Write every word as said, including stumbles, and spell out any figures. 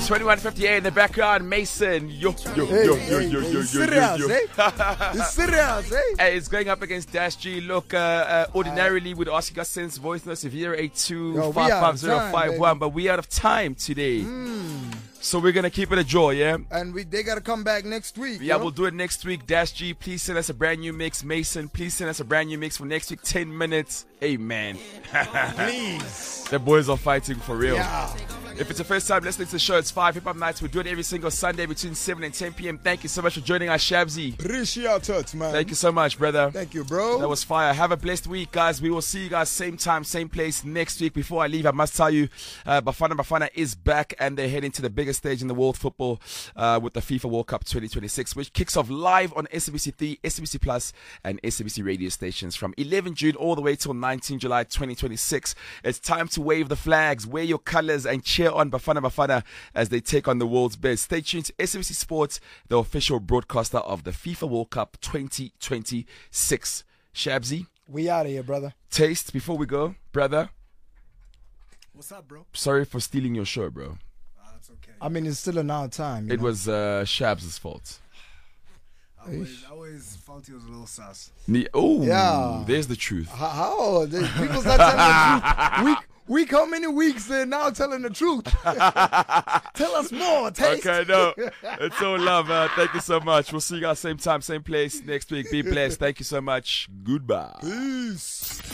twenty-one fifty-eight in the background. Mason. Yo, yo, Hey, yo, hey, yo, yo, yo, hey, yo, serious, yo, yo. eh? It's serious, eh? Hey, it's going up against Dash G. Look, uh, uh, ordinarily we'd ask you guys send voice notes of zero eight two five five zero five one, but we out of time today. Mm. So we're going to keep it a draw, yeah? And we they gotta come back next week. Yeah, yo. we'll do it next week. Dash G, please send us a brand new mix. Mason, please send us a brand new mix for next week. ten minutes. Amen. Please. The boys are fighting for real. Yeah. If it's your first time listening to the show, it's five Hip Hop Nights. We do it every single Sunday between seven and ten p.m. Thank you so much for joining us, Shabzy. Appreciate it, man. Thank you so much, brother. Thank you, bro. That was fire. Have a blessed week, guys. We will see you guys same time, same place next week. Before I leave, I must tell you, uh, Bafana Bafana is back and they're heading to the biggest stage in the world football uh, with the FIFA World Cup twenty twenty-six, which kicks off live on S A B C three, S A B C Plus, and S A B C radio stations from eleventh June all the way till nineteenth July twenty twenty-six. It's time to wave the flags, wear your colors, and cheer on Bafana Bafana as they take on the world's best. Stay tuned to S A B C Sports, the official broadcaster of the FIFA World Cup twenty twenty-six. Shabzy, We out of here, brother. Taste, before we go, brother, What's up, bro? sorry for stealing your show, bro. Ah, it's okay. I mean, it's still an hour time. you It know? was uh, Shabs' fault. I always, I always felt he was a little sus. Oh, Yeah. there's the truth. How? how? The People's not telling the truth. Week, week, how many weeks they're now telling the truth? Tell us more, Taste. Okay, no, it's all love. Uh, thank you so much. We'll see you guys same time, same place next week. Be blessed. Thank you so much. Goodbye. Peace.